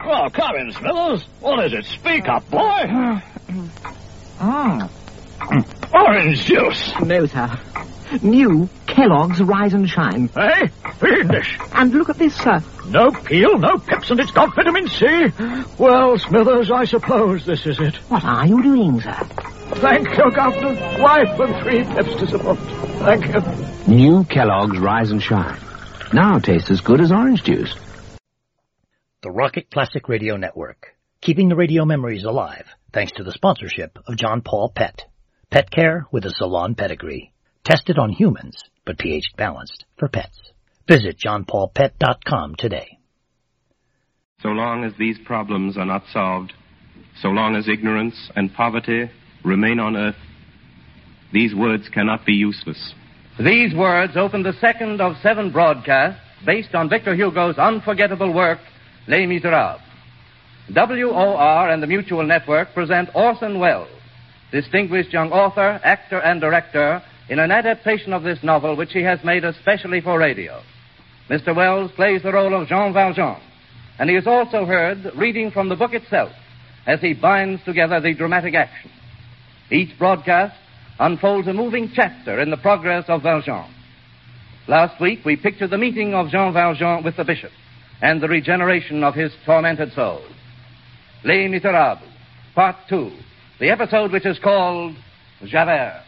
Well, come in, Smithers. What is it? Speak up, boy. Orange juice. No, sir. New Kellogg's Rise and Shine. Hey, fiendish. And look at this, sir. No peel, no pips, and it's got vitamin C. Well, Smithers, I suppose this is it. What are you doing, sir? Thank you, Governor. Wife and 3 pips to support. Thank you. New Kellogg's Rise and Shine. Now tastes as good as orange juice. The Rocket Classic Radio Network, keeping the radio memories alive thanks to the sponsorship of John Paul Pet. Pet care with a salon pedigree. Tested on humans, but pH balanced for pets. Visit johnpaulpet.com today. So long as these problems are not solved, so long as ignorance and poverty remain on earth, these words cannot be useless. These words open the second of 7 broadcasts based on Victor Hugo's unforgettable work, Les Miserables. WOR and the Mutual Network present Orson Welles, distinguished young author, actor, and director, in an adaptation of this novel which he has made especially for radio. Mr. Welles plays the role of Jean Valjean, and he is also heard reading from the book itself as he binds together the dramatic action. Each broadcast unfolds a moving chapter in the progress of Valjean. Last week, we pictured the meeting of Jean Valjean with the bishop and the regeneration of his tormented soul. Les Miserables, Part 2, the episode which is called Javert.